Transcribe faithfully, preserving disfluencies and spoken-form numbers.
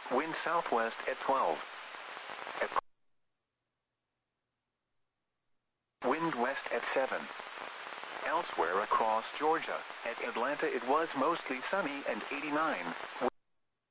Wind southwest at twelve. At wind west at seven. Elsewhere across Georgia, at Atlanta it was mostly sunny and eighty-nine.